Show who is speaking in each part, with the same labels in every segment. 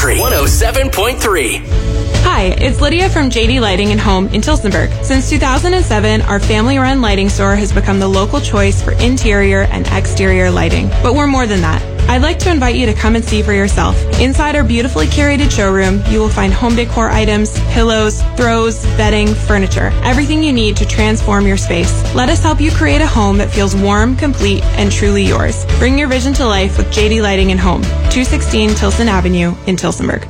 Speaker 1: Country 107.3.
Speaker 2: Hi, it's Lydia from JD Lighting and Home in Tilsonburg. Since 2007, our family-run lighting store has become the local choice for interior and exterior lighting. But we're more than that. I'd like to invite you to come and see for yourself. Inside our beautifully curated showroom, you will find home decor items, pillows, throws, bedding, furniture, everything you need to transform your space. Let us help you create a home that feels warm, complete, and truly yours. Bring your vision to life with JD Lighting and Home, 216 Tilson Avenue in Tilsonburg.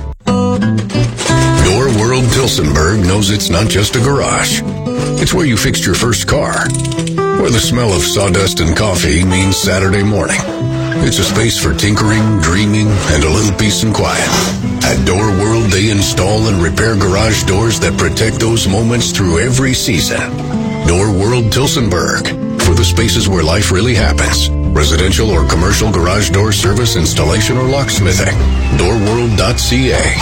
Speaker 3: Door World Tilsonburg knows it's not just a garage. It's where you fixed your first car. Where the smell of sawdust and coffee means Saturday morning. It's a space for tinkering, dreaming, and a little peace and quiet. At Door World, they install and repair garage doors that protect those moments through every season. Door World Tilsonburg, for the spaces where life really happens. Residential or commercial garage door service, installation, or locksmithing. Doorworld.ca.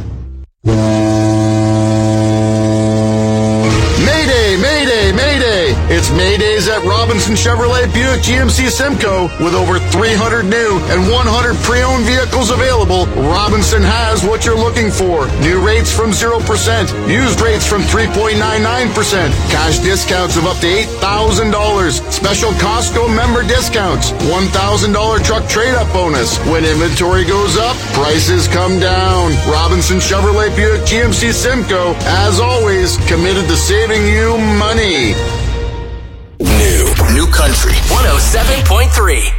Speaker 4: Mayday, Mayday, Mayday! It's Maydays at Robinson Chevrolet Buick GMC Simcoe. With over 300 new and 100 pre-owned vehicles available, Robinson has what you're looking for. New rates from 0%, used rates from 3.99%, cash discounts of up to $8,000, special Costco member discounts, $1,000 truck trade-up bonus. When inventory goes up, prices come down. Robinson Chevrolet Buick GMC Simcoe, as always, committed to saving you money.
Speaker 1: New Country 107.3.